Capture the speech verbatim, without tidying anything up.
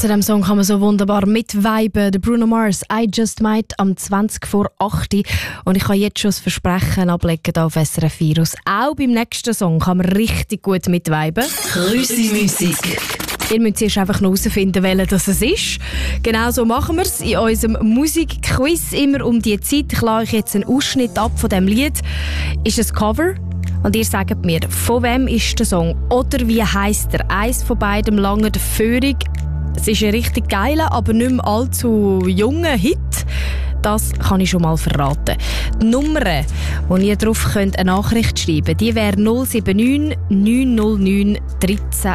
zu diesem Song kann man so wunderbar mitviben. Der Bruno Mars, «I Just Might» am zwanzig vor acht. Und ich kann jetzt schon das Versprechen ablegen hier auf S R F Virus. Auch beim nächsten Song kann man richtig gut mitviben. Grüßi-Musik. Ihr müsst erst einfach noch herausfinden, welcher das es ist. Genau so machen wir es in unserem Musikquiz immer um die Zeit. Ich lasse euch jetzt einen Ausschnitt ab von diesem Lied. Ist es Cover? Und ihr sagt mir, von wem ist der Song? Oder wie heisst er? Eins von beidem lange der Führung. Es ist ein richtig geiler, aber nicht mehr allzu junger Hit. Das kann ich schon mal verraten. Die Nummer, wo ihr drauf könnt eine Nachricht schreiben könnt, die wäre null sieben neun neun null neun eins drei